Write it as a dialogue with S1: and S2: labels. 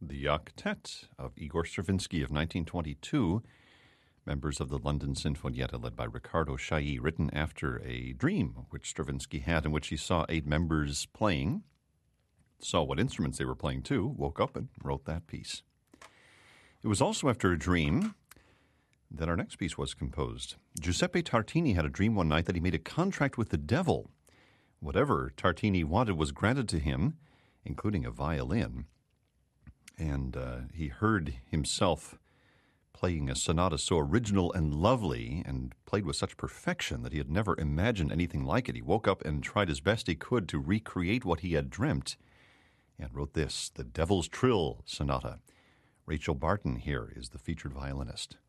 S1: the octet of Igor Stravinsky of 1922, members of the London Sinfonietta led by Riccardo Chailly, written after a dream which Stravinsky had in which he saw 8 members playing, saw what instruments they were playing too, woke up and wrote that piece. It was also after a dream that our next piece was composed. Giuseppe Tartini had a dream one night that he made a contract with the devil. Whatever Tartini wanted was granted to him, including a violin. And he heard himself playing a sonata so original and lovely and played with such perfection that he had never imagined anything like it. He woke up and tried as best he could to recreate what he had dreamt and wrote this, the Devil's Trill Sonata. Rachel Barton here is the featured violinist.